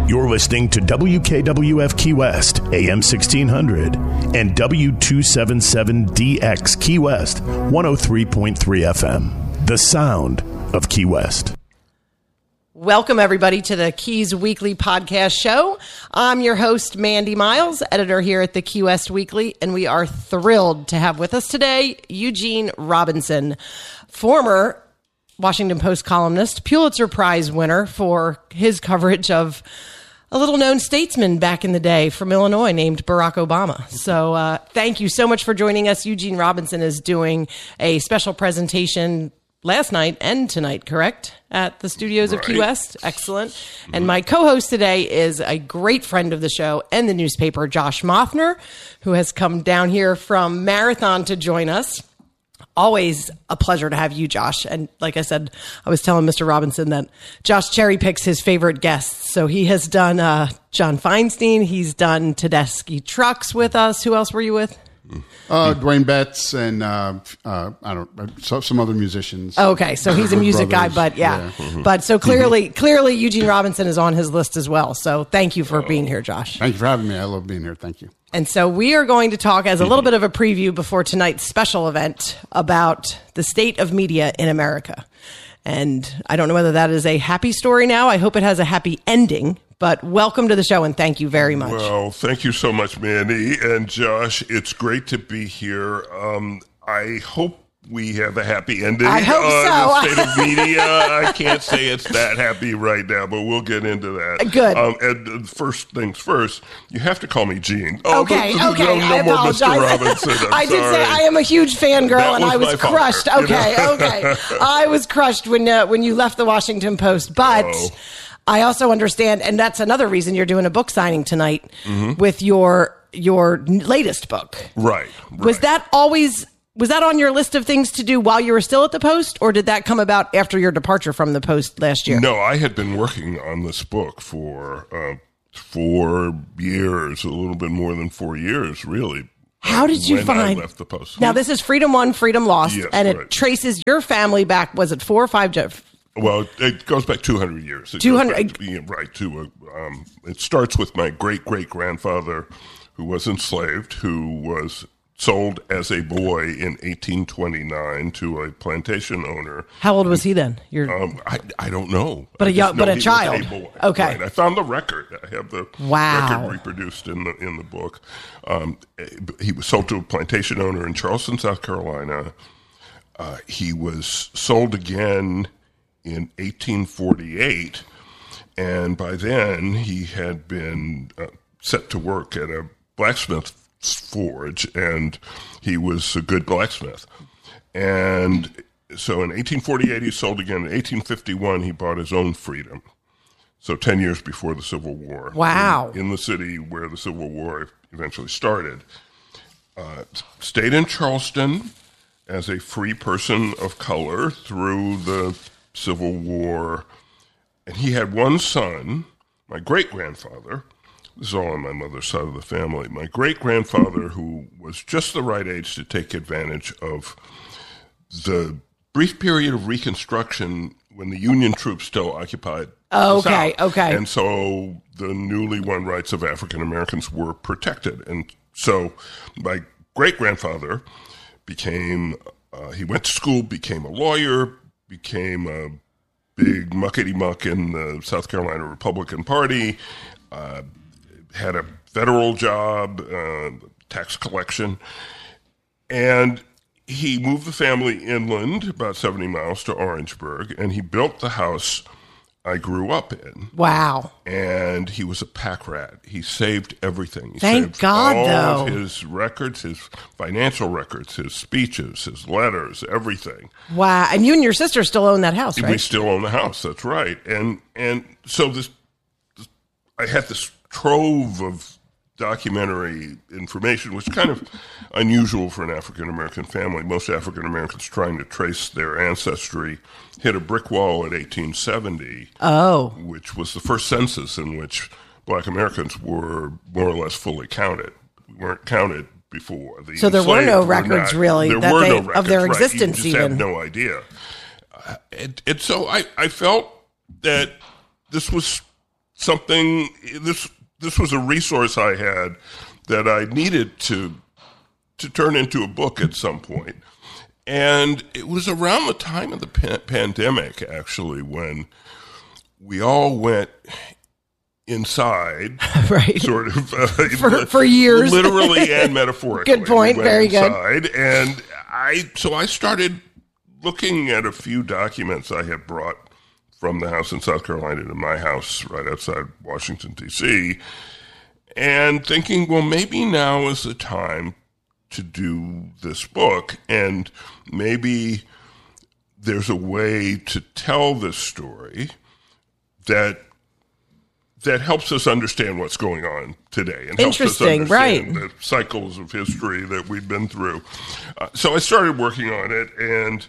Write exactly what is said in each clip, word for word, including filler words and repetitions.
You're listening to W K W F Key West, A M sixteen hundred, and W two seventy-seven D X Key West, one oh three point three F M. The sound of Key West. Welcome, everybody, to the Keys Weekly podcast show. I'm your host, Mandy Miles, editor here at the Key West Weekly, and we are thrilled to have with us today Eugene Robinson, former Washington Post columnist, Pulitzer Prize winner for his coverage of a little-known statesman back in the day from Illinois named Barack Obama. So uh, thank you so much for joining us. Eugene Robinson is doing a special presentation last night and tonight, correct? At the studios of right. Key West. Excellent. Mm-hmm. And my co-host today is a great friend of the show and the newspaper, Josh Mothner, who has come down here from Marathon to join us. Always a pleasure to have you, Josh. And like I said, I was telling Mister Robinson that Josh cherry picks his favorite guests. So he has done uh, John Feinstein. He's done Tedeschi Trucks with us. Who else were you with? Uh, Dwayne Betts and uh, uh, I don't so, some other musicians. Okay, so he's a music guy, but yeah, yeah. Mm-hmm. but so clearly, clearly Eugene Robinson is on his list as well. So thank you for being here, Josh. Thank you for having me. I love being here. Thank you. And so we are going to talk as a little bit of a preview before tonight's special event about the state of media in America. And I don't know whether that is a happy story now. I hope it has a happy ending. But welcome to the show, and thank you very much. Well, thank you so much, Mandy and Josh. It's great to be here. Um, I hope we have a happy ending. I hope uh, so. The state of media. I can't say it's that happy right now, but we'll get into that. Good. Um, and uh, first things first, you have to call me Gene. Oh, okay, no, okay. No, no I more apologize. Mister Robinson. I'm I did sorry. say I am a huge fangirl, That and was I was my father, crushed. you know? Okay, okay. I was crushed when uh, when you left the Washington Post, but. Oh. I also understand, and that's another reason you're doing a book signing tonight mm-hmm. with your your latest book. Right, right. Was that always was that on your list of things to do while you were still at the Post, or did that come about after your departure from the Post last year? No, I had been working on this book for uh, four years, a little bit more than four years, really. How did you when find? I left the Post. Now this is Freedom Won, Freedom Lost, Yes, and it right. traces your family back. Was it four or five? Well, it goes back two hundred years. It two hundred goes back to, yeah, right to a, um, it starts with my great great grandfather, who was enslaved, who was sold as a boy in eighteen twenty-nine to a plantation owner. How old was he then? You're um, I I don't know, but I a young, know but a he child. was a boy. Okay, right. I found the record. I have the wow. record reproduced in the in the book. Um, he was sold to a plantation owner in Charleston, South Carolina. Uh, he was sold again in eighteen forty-eight, and by then he had been uh, set to work at a blacksmith forge, and he was a good blacksmith. And so in eighteen forty-eight he sold again. In eighteen fifty-one he bought his own freedom, so ten years before the Civil War. Wow. In, in the city where the Civil War eventually started. Uh, stayed in Charleston as a free person of color through the Civil War, and he had one son, my great-grandfather. This is all on my mother's side of the family. My great-grandfather, who was just the right age to take advantage of the brief period of Reconstruction when the Union troops still occupied oh, the okay, South. okay. And so the newly won rights of African Americans were protected. And so my great-grandfather became, uh, he went to school, became a lawyer, became a big muckety-muck in the South Carolina Republican Party, uh, had a federal job, uh, tax collection, and he moved the family inland about seventy miles to Orangeburg, and he built the house I grew up in. Wow. And he was a pack rat. He saved everything. He Thank saved God, all though. of his records, his financial records, his speeches, his letters, everything. Wow. And you and your sister still own that house, right? We still own the house. That's right. And and so this, this I had this trove of documentary information, which is kind of unusual for an African-American family. Most African-Americans trying to trace their ancestry hit a brick wall at eighteen seventy, oh, which was the first census in which Black Americans were more or less fully counted. We weren't counted before. The so there were no enslaved were records, not- really, there that were they, no of records, their right. existence You just even. have no idea. Uh, and, and so I, I felt that this was something, this this was a resource I had that I needed to to turn into a book at some point. And it was around the time of the pa- pandemic, actually, when we all went inside, right? Sort of uh, for, for years, literally and metaphorically. Good point. We Very inside, good. And I, so I started looking at a few documents I had brought from the house in South Carolina to my house right outside Washington, D C, and thinking, well, maybe now is the time to do this book, and maybe there's a way to tell this story that that helps us understand what's going on today and helps us Interesting, understand right. the cycles of history that we've been through. Uh, so I started working on it, and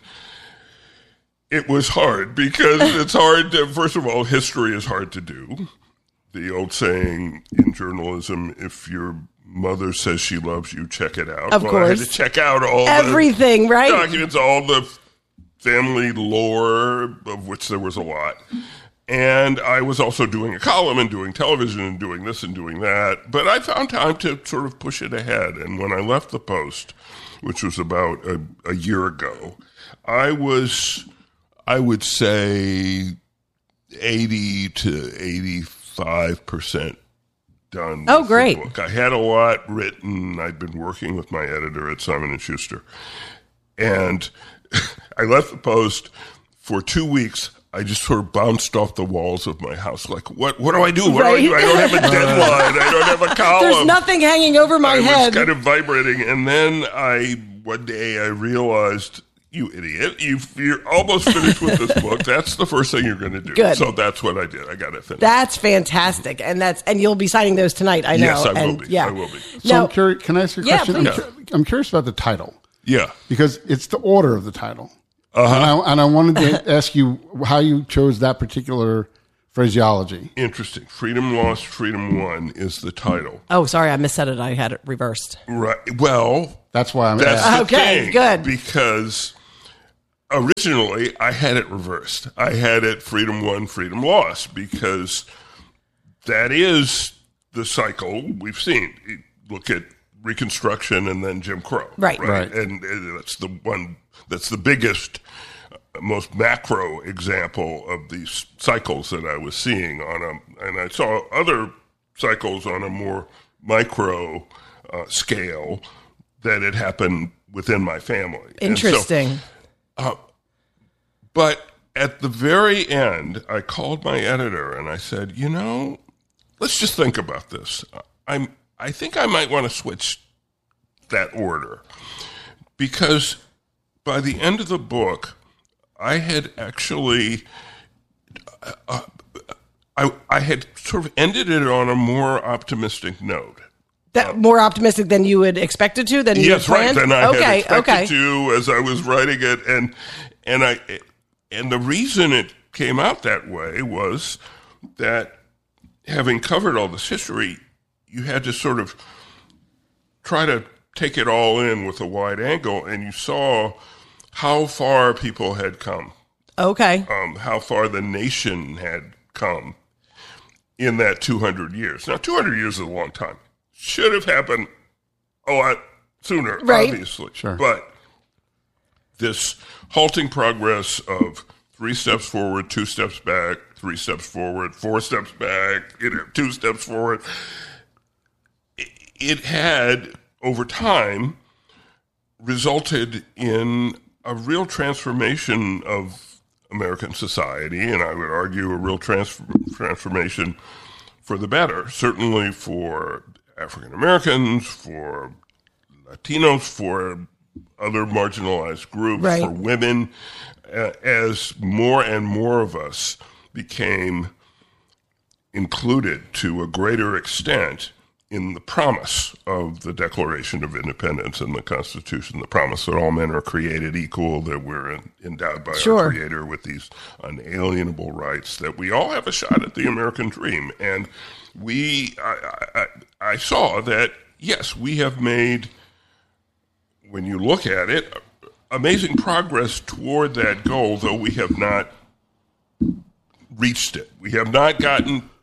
it was hard because it's hard to, first of all, history is hard to do. The old saying in journalism, if your mother says she loves you, check it out. Of well, course. I had to check out all everything, the right? documents, all the family lore, of which there was a lot. And I was also doing a column and doing television and doing this and doing that. But I found time to sort of push it ahead. And when I left the Post, which was about a, a year ago, I was, I would say, eighty to eighty-five percent done. Oh, with great. The book. I had a lot written. I'd been working with my editor at Simon and Schuster. And I left the Post for two weeks. I just sort of bounced off the walls of my house. Like, what What do I do? What Right. do I do? I don't have a deadline. I don't have a column. There's nothing hanging over my I head. was kind of vibrating. And then I, one day I realized, you idiot, you've, you're almost finished with this book. That's the first thing you're going to do. Good. So that's what I did. I got it finished. That's fantastic, and that's and you'll be signing those tonight. I know. Yes, I will and, be. Yeah. I will be. So Now- I'm curious, can I ask you a Yeah, question? I'm, please. cu- I'm curious about the title Yeah. because it's the order of the title. Uh-huh. And, I, and I wanted to ask you how you chose that particular phraseology. Interesting. Freedom Lost, Freedom Won is the title. Oh, sorry, I missaid it. I had it reversed. Right. Well, That's why I'm that's asking. the Okay, thing, good. Because originally I had it reversed. I had it Freedom Won, Freedom Lost, because that is the cycle we've seen. You look at Reconstruction and then Jim Crow. Right. Right. And uh, that's the one, that's the biggest, uh, most macro example of these cycles that I was seeing on a, and I saw other cycles on a more micro uh, scale that had happened within my family. And so- Interesting. but at the very end, I called my editor and I said, you know, let's just think about this. I'm, I think I might want to switch that order because by the end of the book, I had actually, uh, I, I had sort of ended it on a more optimistic note. That more optimistic than you would expect it to. Than you Yes, had right. planned? Than I okay, had expected okay. to as I was writing it, and and I and the reason it came out that way was that having covered all this history, you had to sort of try to take it all in with a wide angle, and you saw how far people had come, Okay. um, how far the nation had come in that two hundred years. Now, two hundred years is a long time. Should have happened a lot sooner, Right. obviously. Sure. But this halting progress of three steps forward, two steps back, three steps forward, four steps back, you know, two steps forward, it, it had, over time, resulted in a real transformation of American society, and I would argue a real trans- transformation for the better, certainly for African Americans, for Latinos, for other marginalized groups, Right. for women, uh, as more and more of us became included to a greater extent in the promise of the Declaration of Independence and the Constitution, the promise that all men are created equal, that we're en- endowed by Sure. our Creator with these unalienable rights, that we all have a shot at the American dream. And we, I, I, I saw that, yes, we have made, when you look at it, amazing progress toward that goal, though we have not reached it. We have not gotten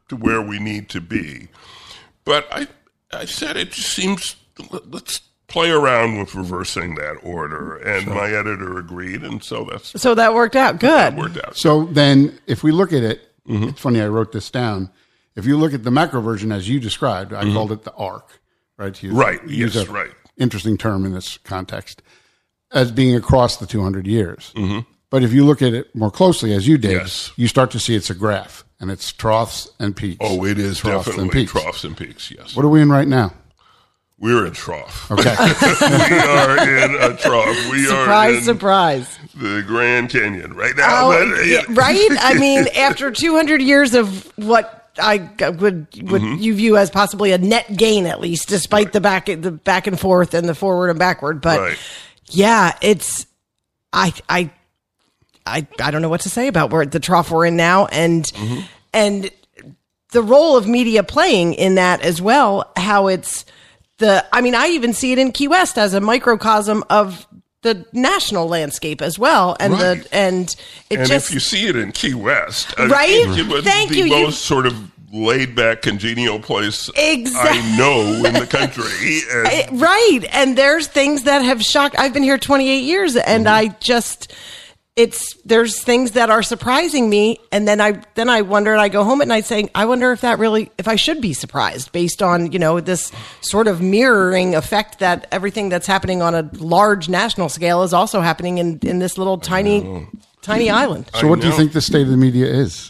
to where we need to be. But I, I said it just seems, let's play around with reversing that order. And sure. my editor agreed, and so that's... So that worked out good. That worked out. So then, if we look at it, mm-hmm. it's funny, I wrote this down. If you look at the macro version as you described, I mm-hmm. called it the arc, right? You right, use yes, a right. interesting term in this context, as being across the two hundred years. Mm-hmm. But if you look at it more closely, as you did, yes. you start to see it's a graph, and it's troughs and peaks. Oh, it is troughs definitely and peaks. troughs and peaks, yes. What are we in right now? We're in trough. Okay. We are in a trough. We surprise, are in surprise. the Grand Canyon right now. Oh, but, yeah, right? I mean, after two hundred years of what I would would mm-hmm. you view as possibly a net gain, at least, despite right. the back the back and forth and the forward and backward. But right. yeah, it's I I I I don't know what to say about where the trough we're in now, and mm-hmm. and the role of media playing in that as well. How it's the I mean, I even see it in Key West as a microcosm of the national landscape as well, and right. the and it and just if you see it in Key West, right? I think it was Thank the you. most You, sort of laid back, congenial place exactly. I know in the country. And right, and there's things that have shocked. I've been here twenty-eight years, and mm-hmm. I just. It's there's things that are surprising me, and then I then I wonder, and I go home at night saying, I wonder if that really, if I should be surprised based on, you know, this sort of mirroring effect that everything that's happening on a large national scale is also happening in, in this little tiny tiny island. So, what do you think the state of the media is?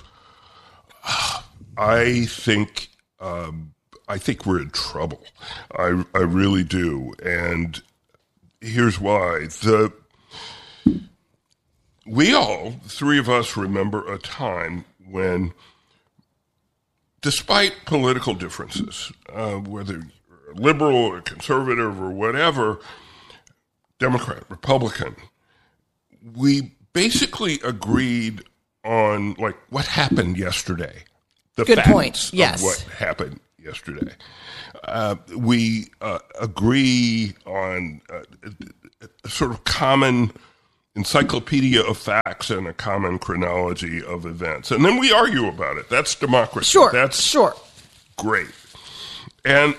I think um, I think we're in trouble. I I really do, and here's why. The We all, three of us, remember a time when, despite political differences, uh, whether you're liberal or conservative or whatever, Democrat, Republican, we basically agreed on, like, what happened yesterday. The Good facts point. Yes. of what happened yesterday. Uh, we uh, agree on uh, a sort of common encyclopedia of facts and a common chronology of events. And then we argue about it. That's democracy. Sure, That's sure. Great. And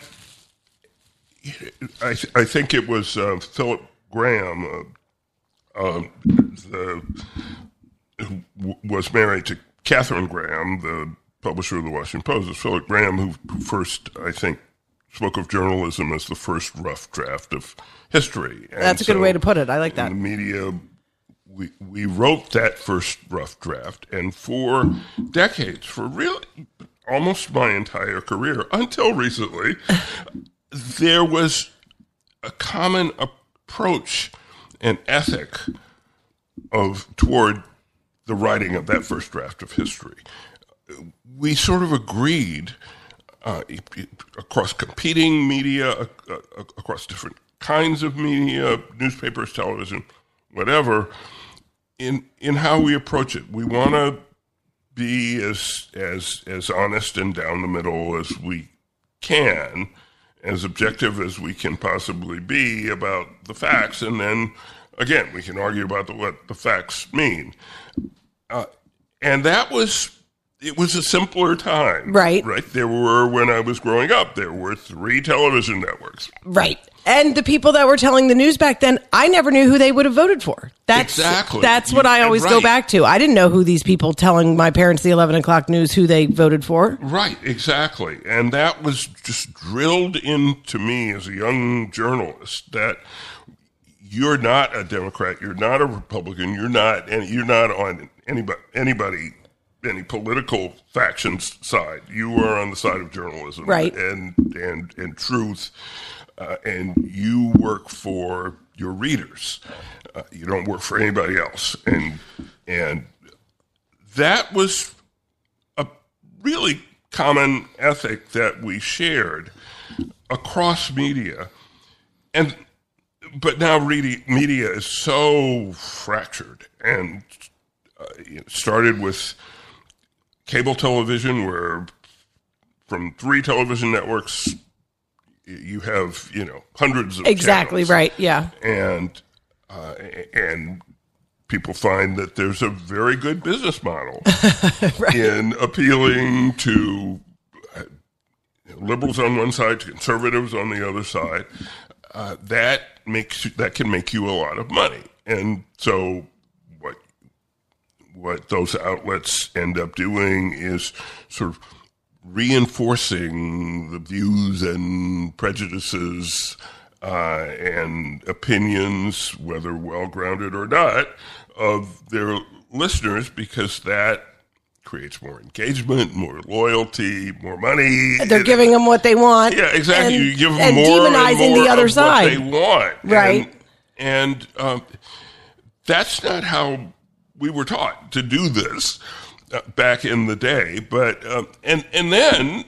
I, th- I think it was uh, Philip Graham, uh, uh, the, who w- was married to Catherine Graham, the publisher of the Washington Post. It was Philip Graham who, who first, I think, spoke of journalism as the first rough draft of history. And That's a good so way to put it. I like that. The media... We we wrote that first rough draft, and for decades, for really almost my entire career, until recently, there was a common approach and ethic of toward the writing of that first draft of history. We sort of agreed uh, across competing media, uh, uh, across different kinds of media, newspapers, television, whatever, in in how we approach it. We want to be as as as honest and down the middle as we can, as objective as we can possibly be about the facts, and then again we can argue about the, what the facts mean. Uh, and that was it was a simpler time, right? Right. There were when I was growing up, there were three television networks, right. And the people that were telling the news back then, I never knew who they would have voted for. That's, exactly. That's what I always right. go back to. I didn't know who these people telling my parents the eleven o'clock news, who they voted for. Right, exactly. And that was just drilled into me as a young journalist that you're not a Democrat, you're not a Republican, you're not, and you're not on anybody, anybody, any political faction's side. You are on the side of journalism, right, and and and truth. Uh, and you work for your readers. Uh, you don't work for anybody else. And and that was a really common ethic that we shared across media. And but now really, media is so fractured, and uh, it started with cable television, where from three television networks, you have, you know, hundreds of exactly channels. Right, yeah, and uh, and people find that there's a very good business model right. in appealing to liberals on one side to conservatives on the other side, uh, that makes that can make you a lot of money. And so what what those outlets end up doing is sort of reinforcing the views and prejudices uh, and opinions, whether well-grounded or not, of their listeners, because that creates more engagement, more loyalty, more money. They're giving them what they want. Yeah, exactly. And, you give them and more demonizing and more the other of side. what they want. Right. And, and um, that's not how we were taught to do this uh, back in the day. But um, and and then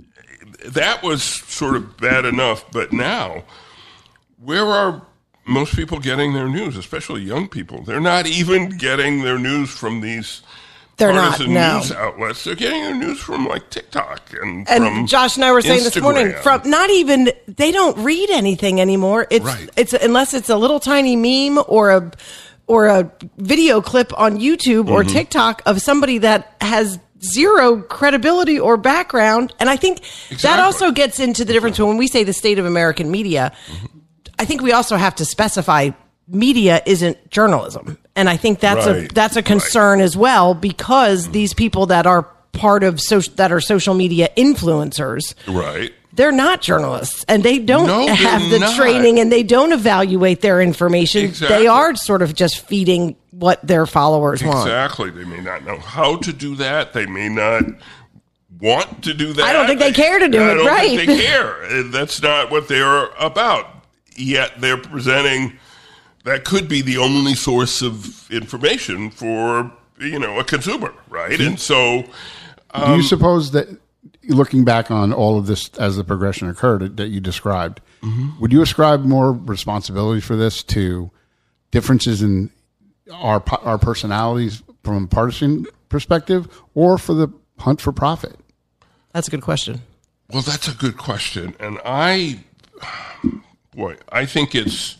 that was sort of bad enough. But now, where are most people getting their news, especially young people? They're not even getting their news from these They're not, partisan no. news outlets. They're getting their news from like TikTok and, And from Josh and I were saying this morning, Instagram. from not even they don't read anything anymore. It's Right. it's unless it's a little tiny meme or a or a video clip on YouTube or Mm-hmm. TikTok of somebody that has zero credibility or background. And I think that Exactly. also gets into the difference when we say the state of American media. I think we also have to specify media isn't journalism. And I think that's Right. a that's a concern as well, because these people that are part of social, that are social media influencers, Right. they're not journalists, and they don't No, they're have the not. training, and they don't evaluate their information. Exactly. They are sort of just feeding what their followers want. Exactly. They may not know how to do that. They may not want to do that. I don't think they care to do I it, don't right. think they care. And that's not what they're about. Yet they're presenting that could be the only source of information for, you know, a consumer, right? And so um, Do you suppose that, looking back on all of this as the progression occurred that you described, Mm-hmm. would you ascribe more responsibility for this to differences in our our personalities from a partisan perspective, or for the hunt for profit? That's a good question. Well, that's a good question. And I, boy, I think it's,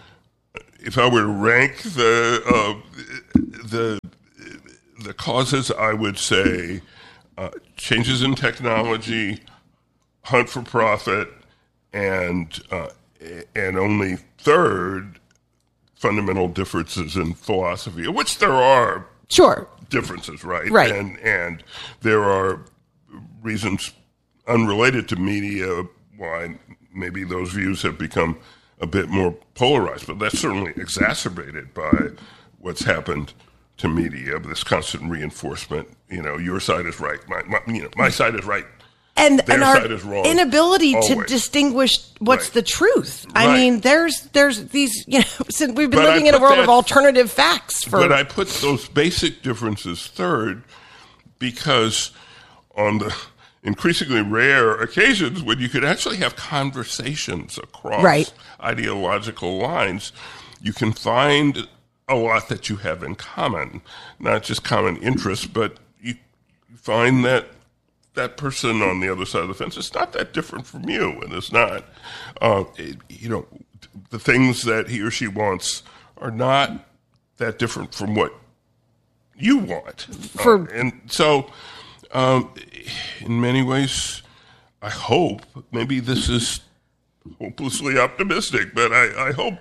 if I were to rank the, uh, the, the causes, I would say uh, changes in technology, hunt for profit, and, uh, and only third, fundamental differences in philosophy, of which there are Sure. differences, right? Right. And and there are reasons unrelated to media why maybe those views have become a bit more polarized, but that's certainly exacerbated by what's happened to media, this constant reinforcement. You know, your side is right, my, my you know my side is right. And, Their and our side is wrong, inability to always. distinguish what's Right. the truth. I Right. mean, there's there's these, you know, since we've been But I living in a put world that- of alternative facts for But I put those basic differences third because on the increasingly rare occasions when you could actually have conversations across Right. ideological lines, you can find a lot that you have in common, not just common interests, but you find that that person on the other side of the fence is not that different from you, and it's not, uh, it, you know, the things that he or she wants are not that different from what you want. For- Uh, and so, um, in many ways, I hope, maybe this is hopelessly optimistic, but I, I hope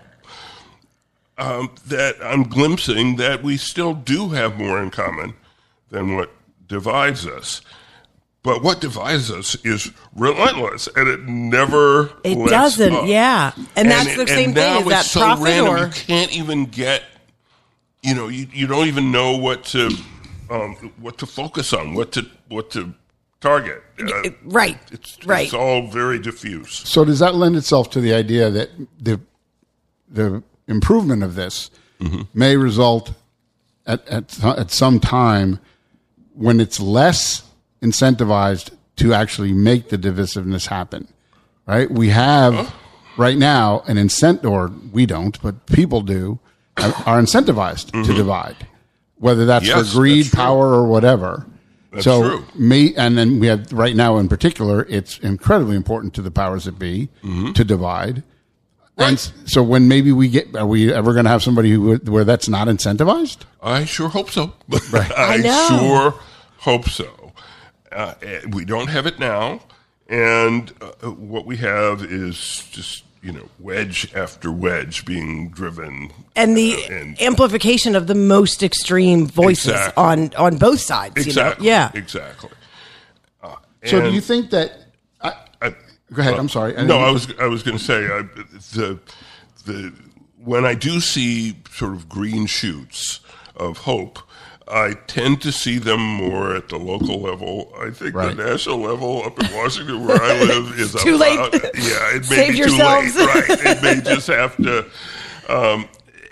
um, that I'm glimpsing that we still do have more in common than what divides us. But what divides us is relentless, and it never It lets doesn't, up. yeah. And that's it- the same and thing, now is that it's so profit random, or- you can't even get, you know, you, you don't even know what to um, what to focus on, what to what to target. Uh, right, it's, right. it's all very diffuse. So does that lend itself to the idea that the the improvement of this may result at, at at some time when it's less incentivized to actually make the divisiveness happen, right? We have right now an incentive, or we don't, but people do, are incentivized to divide, whether that's Yes, for greed, that's true. power, or whatever. That's so true. me, and then we have right now in particular, it's incredibly important to the powers that be to divide. And s- so when maybe we get, are we ever going to have somebody who where that's not incentivized? I sure hope so. I, I know. sure hope so. Uh, eh, we don't have it now, And uh, what we have is just, you know, wedge after wedge being driven. And the uh, and, amplification of the most extreme voices exactly. on, on both sides. Exactly. You know? Yeah. Exactly. Uh, So do you think that? I, I, go ahead. uh, I'm sorry. No, I was I was going to say I, the the when I do see sort of green shoots of hope, I tend to see them more at the local level. I think Right. the national level up in Washington, where I live, is Too late. about, yeah, it may Save be yourselves. too late. Right, it may just have to. Um,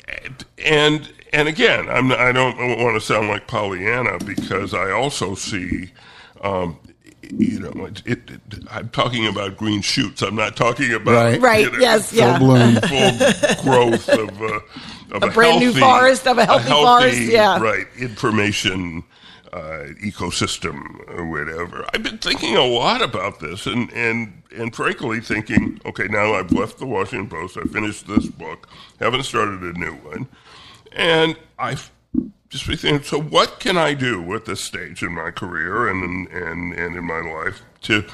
and and again, I'm I don't want to sound like Pollyanna because I also see. Um, You know, it, it, it, I'm talking about green shoots. I'm not talking about Right. Right, you know, yes, full, yeah. bloom. full growth of, uh, of a, A brand new healthy- forest, of a healthy forest, yeah. right, information uh, ecosystem or whatever. I've been thinking a lot about this, and and and frankly thinking, okay, now I've left the Washington Post. I finished this book, haven't started a new one, and I've just be thinking, so what can I do at this stage in my career and and and in my life to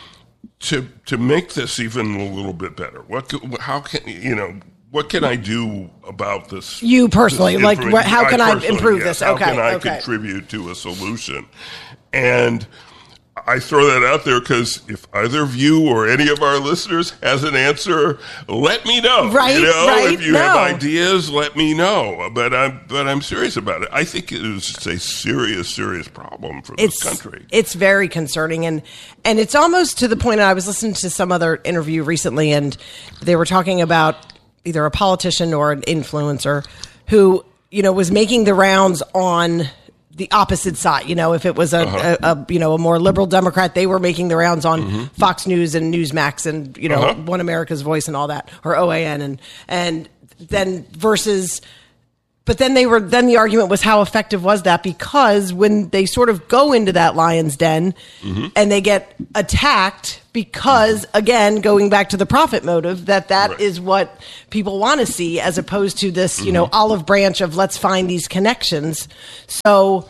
to to make this even a little bit better? What co- how can you know what can I do about this? You personally, this like, information? what- how can I personally, improve yes. this? How Okay, can I okay. contribute to a solution? And I throw that out there because if either of you or any of our listeners has an answer, let me know. Right, you know, right, if you no. have ideas, let me know. But I'm but I'm serious about it. I think it is a serious, serious problem for this It's country. it's very concerning, and and it's almost to the point. I was listening to some other interview recently, and they were talking about either a politician or an influencer who, you know, was making the rounds on the opposite side. You know, if it was a, Uh-huh. a, a you know a more liberal Democrat, they were making the rounds on Mm-hmm. Fox News and Newsmax and you know Uh-huh. One America's Voice and all that, or O A N, and and then versus. But then they were. Then the argument was, how effective was that? Because when they sort of go into that lion's den Mm-hmm. and they get attacked, because again, going back to the profit motive, that that Right. is what people want to see, as opposed to this, you know, Mm-hmm. olive branch of let's find these connections. So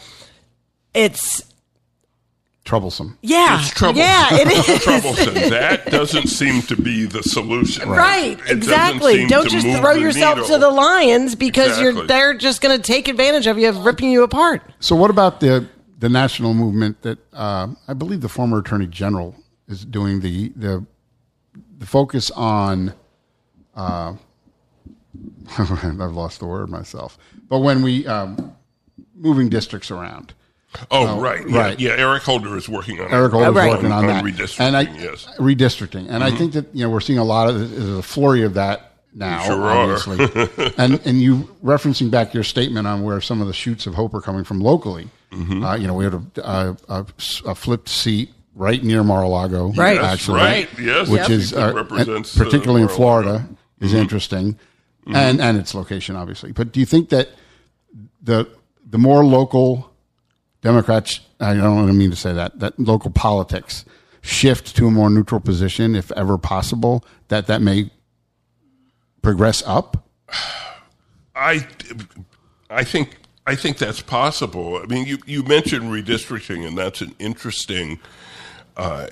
it's Troublesome. yeah, It's troublesome. yeah, it is troublesome. That doesn't seem to be the solution. Right, It doesn't exactly. seem Don't to just move throw the yourself needle. to the lions because you're Exactly. they're just going to take advantage of you, of ripping you apart. So, what about the the national movement that uh, I believe the former Attorney General is doing the the the focus on? Uh, I've lost the word myself. But when we um, moving districts around, Oh, right. Yeah, right. yeah, Eric Holder is working on Eric Holder's Right. working on, On that, redistricting, and I, yes. redistricting, and I think that you know we're seeing a lot of there's a flurry of that now, Sure are. obviously, and and you referencing back your statement on where some of the shoots of hope are coming from locally. Mm-hmm. Uh, you know, we had a, a, a, a flipped seat right near Mar-a-Lago, Right. Yes, actually, right, yes. which Yep. is It uh, represents, uh, particularly in Mar-a-Lago. Florida is Mm-hmm. interesting, and and its location obviously. But do you think that the the more local Democrats, I don't mean to say that, that local politics shift to a more neutral position, if ever possible, that that may progress up? I, I think I think that's possible. I mean, you, you mentioned redistricting, and that's an interesting uh,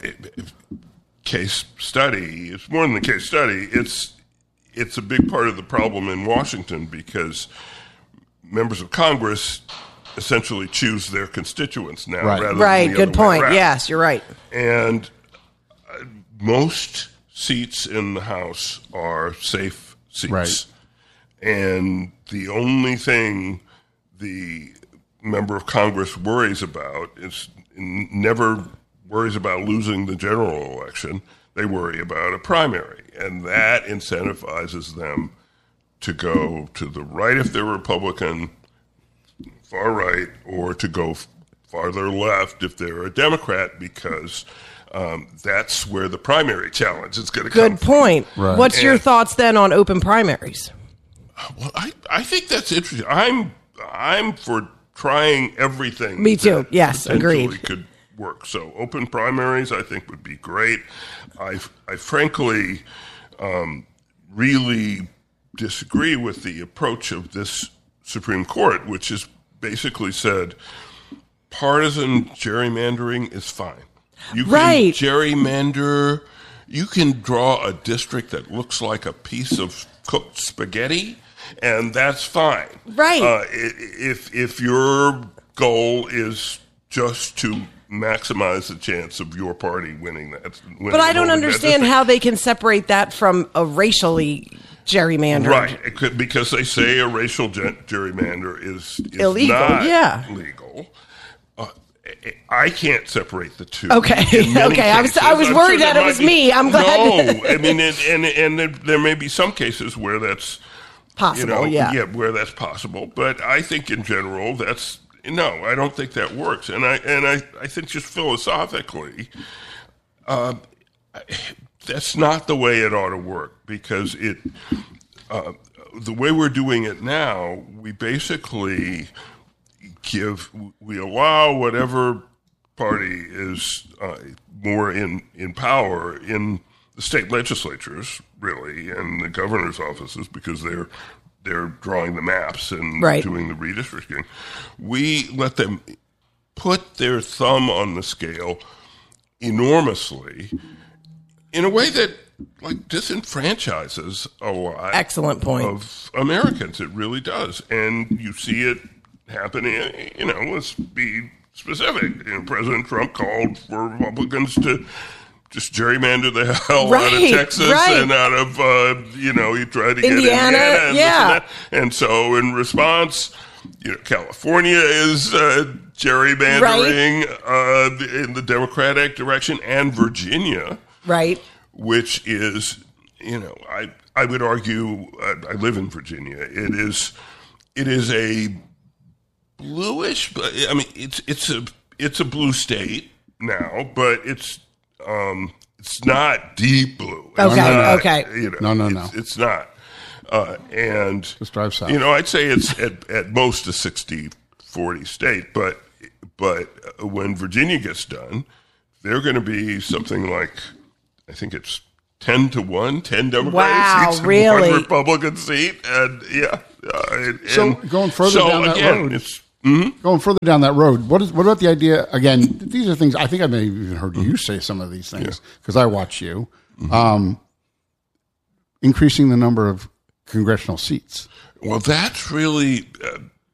case study. It's more than a case study. It's it's a big part of the problem in Washington because members of Congress essentially choose their constituents now, Right. rather Right. than the Good other way point. around. Yes, you're right. And uh, most seats in the House are safe seats. Right. And the only thing the member of Congress worries about is never worries about losing the general election. They worry about a primary. And that incentivizes them to go to the right if they're Republican, far right, or to go f- farther left if they're a Democrat, because um, that's where the primary challenge is going to come Good from. point. Right. What's your And- thoughts then on open primaries? Well, I, I think that's interesting. I'm I'm for trying everything. Me too. that Yes, potentially agreed. Could work. So open primaries, I think, would be great. I I frankly um, really disagree with the approach of this Supreme Court, which has basically said partisan gerrymandering is fine. You can Right. gerrymander. You can draw a district that looks like a piece of cooked spaghetti, and that's fine. Right. Uh, i- if if your goal is just to maximize the chance of your party winning that. Winning But I don't holding that understand district. how they can separate that from a racially gerrymandered. Right, it could, because they say a racial gen- gerrymander is, is Illegal, not yeah. legal. Uh, I can't separate the two. Okay, in many okay. I was- cases. I was I'm worried sure that there it might was be- me. I'm glad- No, I mean, and and, and there, there may be some cases where that's Possible, you know, yeah. where that's possible. But I think in general, that's no. I don't think that works. And I and I, I think just philosophically, uh, that's not the way it ought to work, because it uh, the way we're doing it now, we basically give we allow whatever party is uh, more in in power in the state legislatures, really, and the governor's offices, because they're they're drawing the maps and Right. doing the redistricting. We let them put their thumb on the scale enormously in a way that like disenfranchises a lot Excellent point. of Americans. It really does, and you see it happening. You know, let's be specific. You know, President Trump called for Republicans to just gerrymander the hell out of Right, Texas right. and out of, uh, you know, he tried to get Indiana, Indiana. And, this yeah. and, that. And so in response, you know, California is uh, gerrymandering uh, in the Democratic direction, and Virginia, Right. which is, you know, I I would argue, I, I live in Virginia. It is it is a bluish, but I mean, it's it's a it's a blue state now, but it's um it's not deep blue. It's Okay, not, okay. You know, No, no, it's, no. it's not. Uh, and Just drive south. you know, I'd say it's at, at most a sixty forty state, but but when Virginia gets done, they're going to be something like, I think it's ten to one, ten Democratic Wow, seats and really? one Republican seat, and yeah. Uh, and, So, and going further so down that again, road- it's Going further down that road, what is what about the idea? Again, these are things I think I may have even heard you say some of these things because I watch you. Um, increasing the number of congressional seats. well, that's really uh,